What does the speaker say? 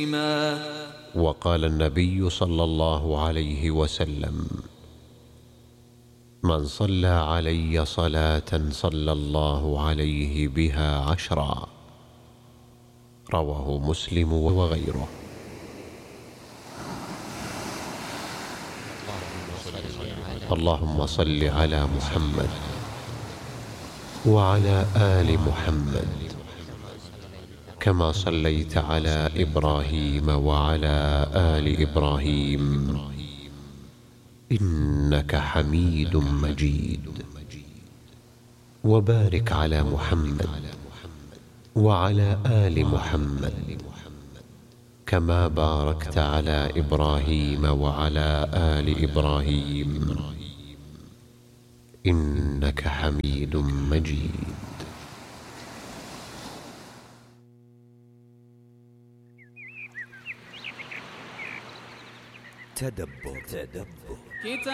وقال النبي صلى الله عليه وسلم: من صلى علي صلاة صلى الله عليه بها 10. رواه مسلم وغيره. اللهم صل على محمد وعلى آل محمد كما صليت على إبراهيم وعلى آل إبراهيم إنك حميد مجيد. وبارك على محمد وعلى آل محمد كما باركت على إبراهيم وعلى آل إبراهيم إنك حميد مجيد. تدبر